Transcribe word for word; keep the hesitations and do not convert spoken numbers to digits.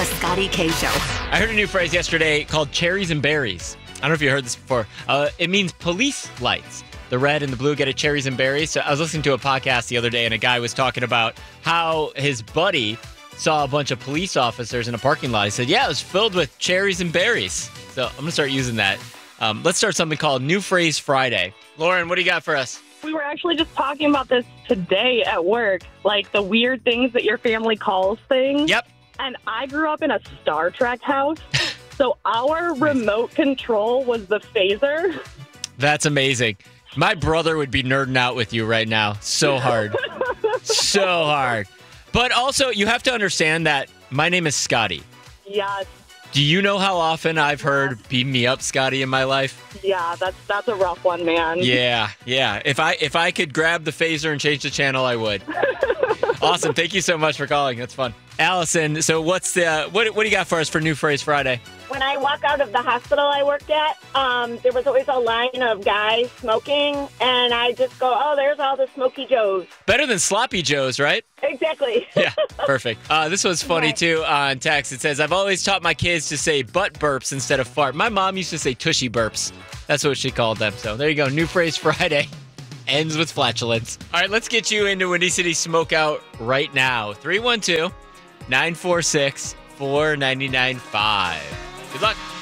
The Scotty K Show. I heard a new phrase yesterday called cherries and berries. I don't know if you heard this before. Uh, it means police lights. The red and the blue get it cherries and berries. So I was listening to a podcast the other day, and a guy was talking about how his buddy saw a bunch of police officers in a parking lot. He said, yeah, it was filled with cherries and berries. So I'm going to start using that. Um, let's start something called New Phrase Friday. Lauren, what do you got for us? We were actually just talking about this today at work, like the weird things that your family calls things. Yep. And I grew up in a Star Trek house, so our remote control was the phaser. That's amazing. My brother would be nerding out with you right now. So hard. So hard. But also, you have to understand that my name is Scotty. Yes. Do you know how often I've heard beam me up, Scotty, in my life? Yeah, that's that's a rough one, man. Yeah, yeah. If I if I could grab the phaser and change the channel, I would. Awesome. Thank you so much for calling. That's fun. Allison, so what's the what what do you got for us for New Phrase Friday? When I walk out of the hospital I worked at, um, there was always a line of guys smoking, and I just go, oh, there's all the Smoky Joes. Better than Sloppy Joes, right? Exactly. Yeah, perfect. Uh, this was funny, Okay. too, on text. It says, I've always taught my kids to say butt burps instead of fart. My mom used to say tushy burps. That's what she called them. So there you go. New Phrase Friday ends with flatulence. All right, let's get you into Windy City Smokeout right now. three one two, nine four six, four nine nine five. Good luck.